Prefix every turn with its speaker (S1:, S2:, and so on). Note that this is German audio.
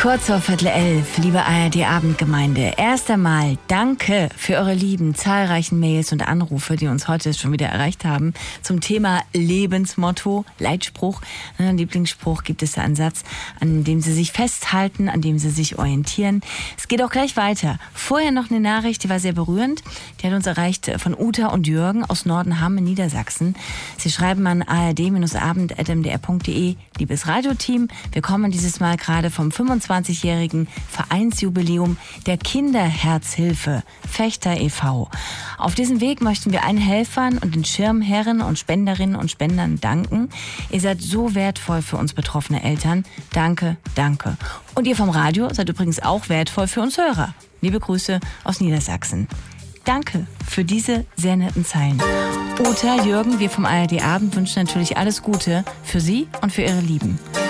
S1: Kurz vor 10:15, liebe ARD-Abendgemeinde. Erst einmal danke für eure lieben, zahlreichen Mails und Anrufe, die uns heute schon wieder erreicht haben, zum Thema Lebensmotto, Leitspruch. Lieblingsspruch, gibt es da einen Satz, an dem Sie sich festhalten, an dem Sie sich orientieren. Es geht auch gleich weiter. Vorher noch eine Nachricht, die war sehr berührend. Die hat uns erreicht von Uta und Jürgen aus Nordenham in Niedersachsen. Sie schreiben an ard-abend@mdr.de: Liebes Radioteam, wir kommen dieses Mal gerade vom 25-jährigen Vereinsjubiläum der Kinderherzhilfe Fechter e.V. Auf diesem Weg möchten wir allen Helfern und den Schirmherren und Spenderinnen und Spendern danken. Ihr seid so wertvoll für uns betroffene Eltern. Danke, danke. Und ihr vom Radio seid übrigens auch wertvoll für uns Hörer. Liebe Grüße aus Niedersachsen. Danke für diese sehr netten Zeilen. Uta, Jürgen, wir vom ARD Abend wünschen natürlich alles Gute für Sie und für Ihre Lieben.